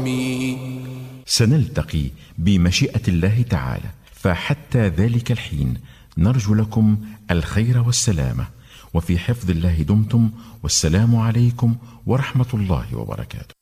سنلتقي بمشيئة الله تعالى، فحتى ذلك الحين نرجو لكم الخير والسلامة، وفي حفظ الله دمتم، والسلام عليكم ورحمة الله وبركاته.